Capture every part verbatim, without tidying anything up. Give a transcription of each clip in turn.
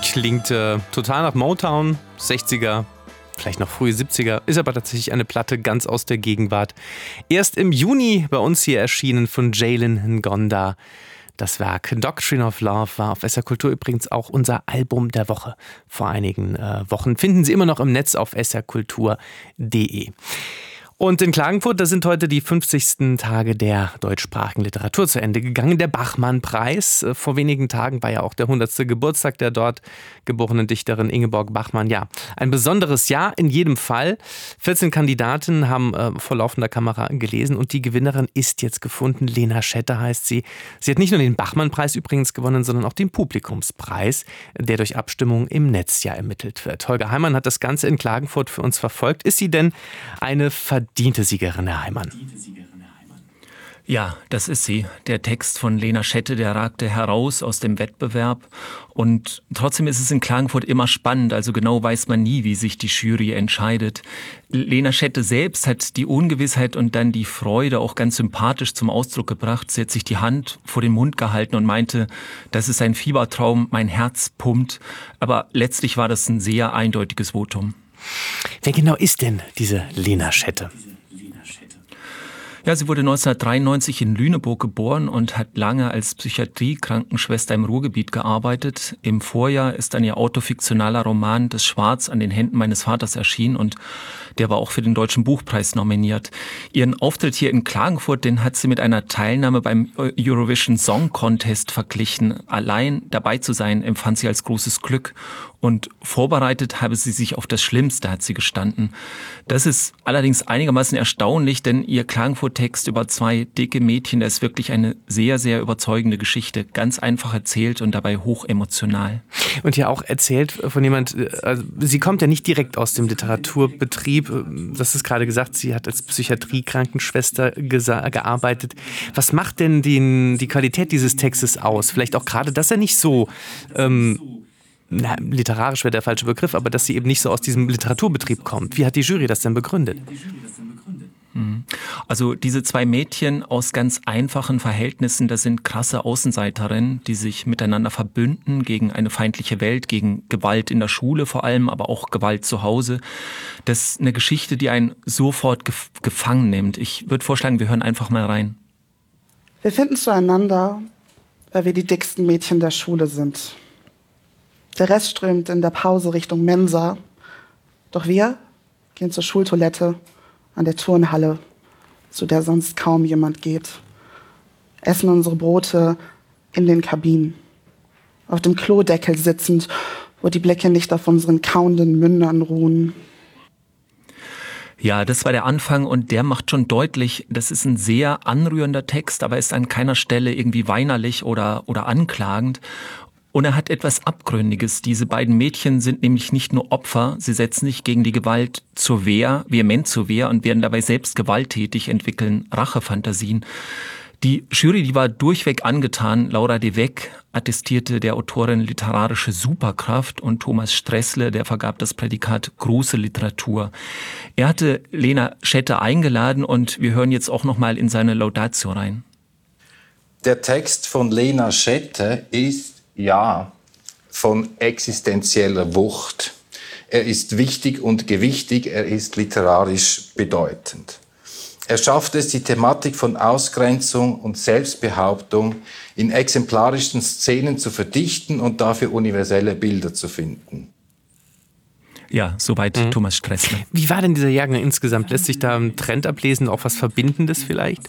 Klingt äh, total nach Motown, sechziger, vielleicht noch frühe siebziger, ist aber tatsächlich eine Platte ganz aus der Gegenwart. Erst im Juni bei uns hier erschienen von Jalen Ngonda. Das Werk Doctrine of Love war auf S R Kultur übrigens auch unser Album der Woche vor einigen äh, Wochen. Finden Sie immer noch im Netz auf s r kultur punkt d e. Und in Klagenfurt, da sind heute die fünfzigsten Tage der deutschsprachigen Literatur zu Ende gegangen. Der Bachmann-Preis. Vor wenigen Tagen war ja auch der hundertste Geburtstag der dort geborenen Dichterin Ingeborg Bachmann. Ja, ein besonderes Jahr in jedem Fall. vierzehn Kandidaten haben äh, vor laufender Kamera gelesen und die Gewinnerin ist jetzt gefunden. Lena Schette heißt sie. Sie hat nicht nur den Bachmann-Preis übrigens gewonnen, sondern auch den Publikumspreis, der durch Abstimmung im Netz ja ermittelt wird. Holger Heimann hat das Ganze in Klagenfurt für uns verfolgt. Ist sie denn eine verdiente Siegerin, Herr Heimann? Ja, das ist sie. Der Text von Lena Schette, der ragte heraus aus dem Wettbewerb. Und trotzdem ist es in Klagenfurt immer spannend. Also genau weiß man nie, wie sich die Jury entscheidet. Lena Schette selbst hat die Ungewissheit und dann die Freude auch ganz sympathisch zum Ausdruck gebracht. Sie hat sich die Hand vor den Mund gehalten und meinte, das ist ein Fiebertraum, mein Herz pumpt. Aber letztlich war das ein sehr eindeutiges Votum. Wer genau ist denn diese Lena Schette? Ja, sie wurde neunzehnhundertdreiundneunzig in Lüneburg geboren und hat lange als Psychiatrie-Krankenschwester im Ruhrgebiet gearbeitet. Im Vorjahr ist dann ihr autofiktionaler Roman Das Schwarz an den Händen meines Vaters erschienen und der war auch für den Deutschen Buchpreis nominiert. Ihren Auftritt hier in Klagenfurt, den hat sie mit einer Teilnahme beim Eurovision Song Contest verglichen. Allein dabei zu sein, empfand sie als großes Glück. Und vorbereitet habe sie sich auf das Schlimmste, hat sie gestanden. Das ist allerdings einigermaßen erstaunlich, denn ihr Klagenfurt-Text über zwei dicke Mädchen, der ist wirklich eine sehr, sehr überzeugende Geschichte. Ganz einfach erzählt und dabei hoch emotional. Und ja auch erzählt von jemand, also sie kommt ja nicht direkt aus dem Literaturbetrieb. Das ist gerade gesagt, sie hat als Psychiatrie-Krankenschwester gesa- gearbeitet. Was macht denn den, die Qualität dieses Textes aus? Vielleicht auch gerade, dass er nicht so... Ähm, Na, literarisch wäre der falsche Begriff, aber dass sie eben nicht so aus diesem Literaturbetrieb kommt. Wie hat die Jury das denn begründet? Also diese zwei Mädchen aus ganz einfachen Verhältnissen, das sind krasse Außenseiterinnen, die sich miteinander verbünden gegen eine feindliche Welt, gegen Gewalt in der Schule vor allem, aber auch Gewalt zu Hause. Das ist eine Geschichte, die einen sofort gef- gefangen nimmt. Ich würde vorschlagen, wir hören einfach mal rein. Wir finden zueinander, weil wir die dicksten Mädchen der Schule sind. Der Rest strömt in der Pause Richtung Mensa. Doch wir gehen zur Schultoilette an der Turnhalle, zu der sonst kaum jemand geht. Essen unsere Brote in den Kabinen. Auf dem Klodeckel sitzend, wo die Blicke nicht auf unseren kauenden Mündern ruhen. Ja, das war der Anfang und der macht schon deutlich, das ist ein sehr anrührender Text, aber ist an keiner Stelle irgendwie weinerlich oder, oder anklagend. Und er hat etwas Abgründiges. Diese beiden Mädchen sind nämlich nicht nur Opfer, sie setzen sich gegen die Gewalt zur Wehr, vehement zur Wehr und werden dabei selbst gewalttätig, entwickeln Rachefantasien. Die Jury, die war durchweg angetan. Laura de Weck attestierte der Autorin literarische Superkraft und Thomas Stressle, der vergab das Prädikat große Literatur. Er hatte Lena Schette eingeladen und wir hören jetzt auch noch mal in seine Laudatio rein. Der Text von Lena Schette ist ja von existenzieller Wucht. Er ist wichtig und gewichtig, er ist literarisch bedeutend. Er schafft es, die Thematik von Ausgrenzung und Selbstbehauptung in exemplarischen Szenen zu verdichten und dafür universelle Bilder zu finden. Ja, soweit mhm. Thomas Stressler. Wie war denn dieser Jahrgang insgesamt? Lässt sich da ein Trend ablesen, auch was Verbindendes vielleicht?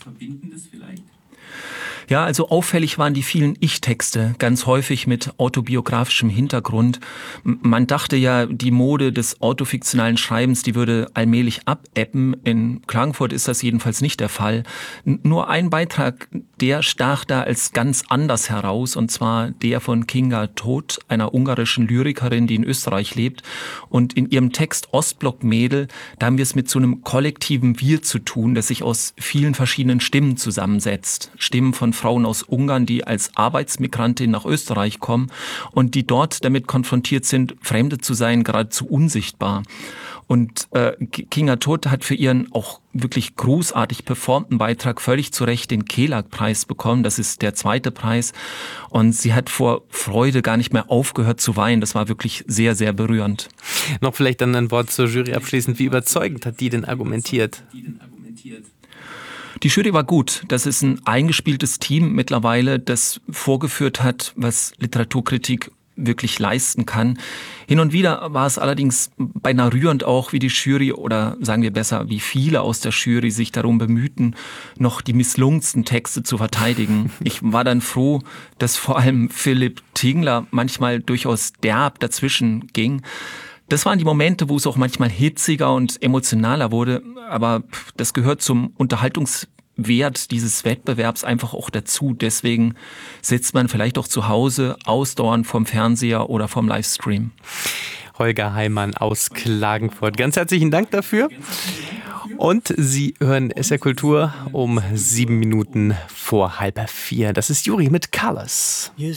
Ja, also auffällig waren die vielen Ich-Texte, ganz häufig mit autobiografischem Hintergrund. Man dachte ja, die Mode des autofiktionalen Schreibens, die würde allmählich abebben. In Klagenfurt ist das jedenfalls nicht der Fall. Nur ein Beitrag, der stach da als ganz anders heraus, und zwar der von Kinga Tóth, einer ungarischen Lyrikerin, die in Österreich lebt. Und in ihrem Text Ostblock-Mädel, da haben wir es mit so einem kollektiven Wir zu tun, das sich aus vielen verschiedenen Stimmen zusammensetzt. Stimmen von Frauen aus Ungarn, die als Arbeitsmigrantin nach Österreich kommen und die dort damit konfrontiert sind, Fremde zu sein, geradezu unsichtbar. Und äh, Kinga Todt hat für ihren auch wirklich großartig performten Beitrag völlig zu Recht den Kelag-Preis bekommen. Das ist der zweite Preis. Und sie hat vor Freude gar nicht mehr aufgehört zu weinen. Das war wirklich sehr, sehr berührend. Noch vielleicht dann ein Wort zur Jury abschließend. Wie überzeugend hat die denn argumentiert? Die Jury war gut. Das ist ein eingespieltes Team mittlerweile, das vorgeführt hat, was Literaturkritik wirklich leisten kann. Hin und wieder war es allerdings beinahe rührend auch, wie die Jury oder sagen wir besser, wie viele aus der Jury sich darum bemühten, noch die misslungensten Texte zu verteidigen. Ich war dann froh, dass vor allem Philipp Tingler manchmal durchaus derb dazwischen ging. Das waren die Momente, wo es auch manchmal hitziger und emotionaler wurde, aber das gehört zum Unterhaltungswert dieses Wettbewerbs einfach auch dazu. Deswegen sitzt man vielleicht auch zu Hause ausdauernd vom Fernseher oder vom Livestream. Holger Heimann aus Klagenfurt. Ganz herzlichen Dank dafür. Und Sie hören S R Kultur um sieben Minuten vor halb vier. Das ist Juri mit Colors.